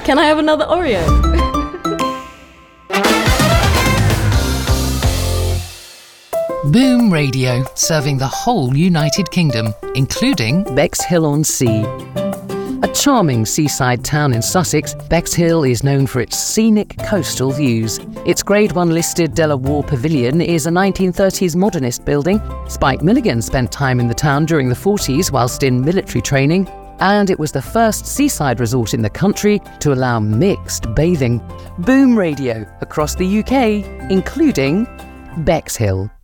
Can I have another Oreo? Boom Radio, serving the whole United Kingdom, including Bexhill-on-Sea. A charming seaside town in Sussex, Bexhill is known for its scenic coastal views. Its Grade 1 listed De La Warr Pavilion is a 1930s modernist building. Spike Milligan spent time in the town during the 40s whilst in military training, and it was the first seaside resort in the country to allow mixed bathing. Boom Radio across the UK, including Bexhill.